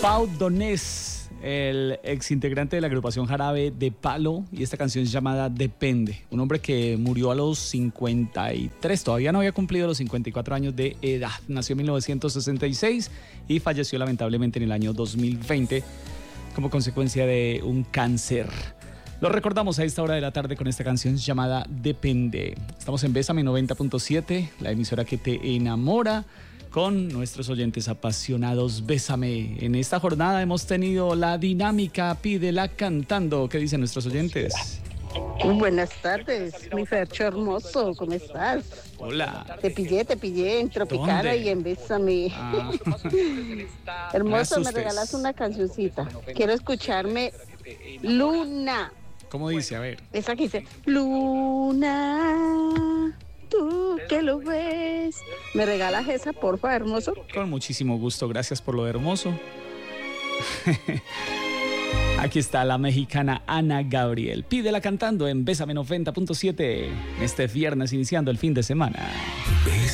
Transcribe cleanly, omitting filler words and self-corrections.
Pau Donés, el ex integrante de la agrupación Jarabe de Palo, y esta canción es llamada Depende. Un hombre que murió a los 53, todavía no había cumplido los 54 años de edad. Nació en 1966 y falleció lamentablemente en el año 2020 como consecuencia de un cáncer. Lo recordamos a esta hora de la tarde con esta canción llamada Depende. Estamos en Bésame 90.7, la emisora que te enamora, con nuestros oyentes apasionados. Bésame. En esta jornada hemos tenido la dinámica Pídela Cantando. ¿Qué dicen nuestros oyentes? Buenas tardes, mi Fercho hermoso, ¿cómo estás? Hola. Te pillé en Tropicana. ¿Dónde? Y en Bésame. Hermoso, me regalas una cancioncita. Quiero escucharme Luna. ¿Cómo dice? A ver. Esa que dice, Luna, tú que lo ves. ¿Me regalas esa, porfa, hermoso? Con muchísimo gusto. Gracias por lo hermoso. Aquí está la mexicana Ana Gabriel. Pídela cantando en Bésame 90.7. Este viernes iniciando el fin de semana.